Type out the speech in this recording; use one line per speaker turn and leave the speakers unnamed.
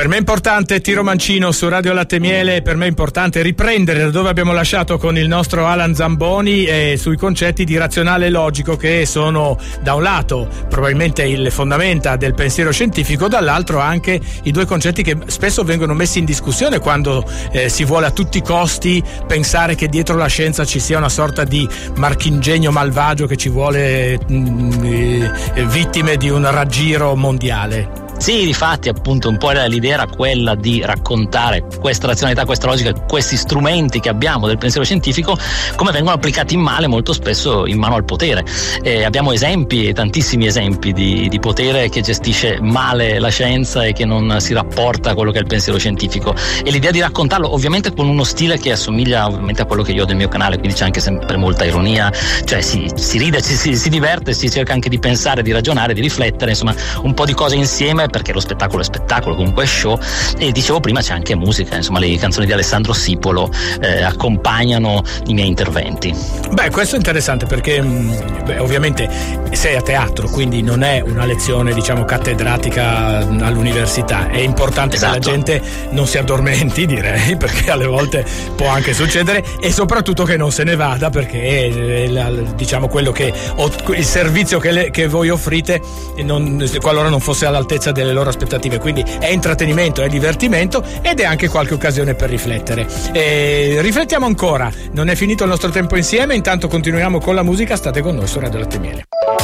Per me è importante Tiro Mancino su Radio Latte Miele, per me è importante riprendere da dove abbiamo lasciato con il nostro Alan Zamboni sui concetti di razionale e logico, che sono da un lato probabilmente le fondamenta del pensiero scientifico, dall'altro anche i due concetti che spesso vengono messi in discussione quando si vuole a tutti i costi pensare che dietro la scienza ci sia una sorta di marchingegno malvagio che ci vuole vittime di un raggiro mondiale.
Sì, difatti appunto un po' l'idea era quella di raccontare questa razionalità, questa logica, questi strumenti che abbiamo del pensiero scientifico, come vengono applicati in male molto spesso in mano al potere. Abbiamo esempi, tantissimi esempi di potere che gestisce male la scienza e che non si rapporta a quello che è il pensiero scientifico, e l'idea di raccontarlo ovviamente con uno stile che assomiglia ovviamente a quello che io ho del mio canale, quindi c'è anche sempre molta ironia, cioè si ride, si diverte, si cerca anche di pensare, di ragionare, di riflettere, insomma un po' di cose insieme, perché lo spettacolo è spettacolo, comunque è show. E dicevo prima c'è anche musica, insomma le canzoni di Alessandro Sipolo accompagnano i miei interventi.
Beh, questo è interessante perché ovviamente sei a teatro, quindi non è una lezione diciamo cattedratica all'università, è importante che la gente non si addormenti, direi, perché alle volte può anche succedere, e soprattutto che non se ne vada, perché diciamo quello che il servizio che voi offrite qualora non fosse all'altezza delle loro aspettative, quindi è intrattenimento, è divertimento ed è anche qualche occasione per riflettere. Riflettiamo ancora, non è finito il nostro tempo insieme, intanto continuiamo con la musica, state con noi su Radio Latte Miele.